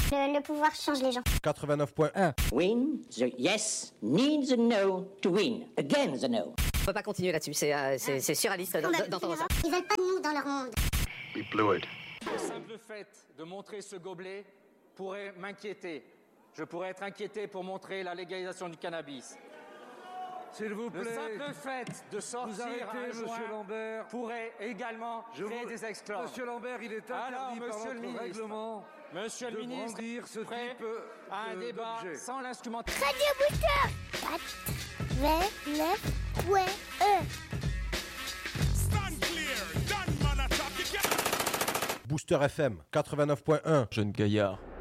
Le pouvoir change les gens. 89.1. Win, the yes needs a no to win. Again the no. On peut pas continuer là-dessus, c'est surréaliste d'entendre ça. Ils veulent pas de nous dans leur monde. We blew it. Le simple fait de montrer ce gobelet pourrait m'inquiéter. Je pourrais être inquiété pour montrer la légalisation du cannabis. S'il vous plaît. Le simple fait de sortir un joint Monsieur Lambert. pourrait également créer des exclants. Monsieur Lambert, il est interdit par notre règlement Monsieur le ministre, brandir ce prêt type à un débat d'objet. sans l'instrumentation. Radio Booster 4, 29, ouais, Stand clear, done man attack. Booster FM 89.1. Jeune gaillard.